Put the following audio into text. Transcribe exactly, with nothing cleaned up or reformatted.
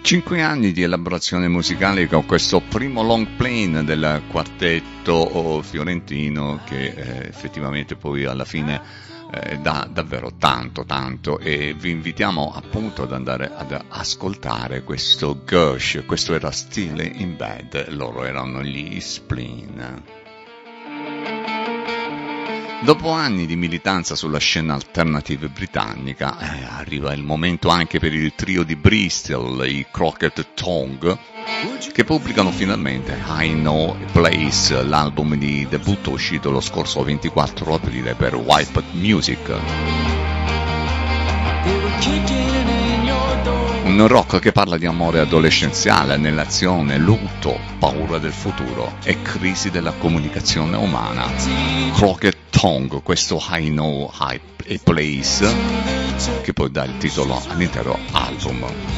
Cinque anni di elaborazione musicale con questo primo long plane del quartetto fiorentino che eh, effettivamente poi alla fine eh, dà davvero tanto tanto, e vi invitiamo appunto ad andare ad ascoltare questo Gush. Questo era Still in Bed, loro erano gli Spleen. Dopo anni di militanza sulla scena alternative britannica, eh, arriva il momento anche per il trio di Bristol, i Crooked Tongue, che pubblicano finalmente I Know a Place, l'album di debutto uscito lo scorso ventiquattro aprile per Wipe Music. Un rock che parla di amore adolescenziale, nell'azione, lutto, paura del futuro e crisi della comunicazione umana. Crooked Tongue, questo I Know a Place, che poi dà il titolo all'intero album.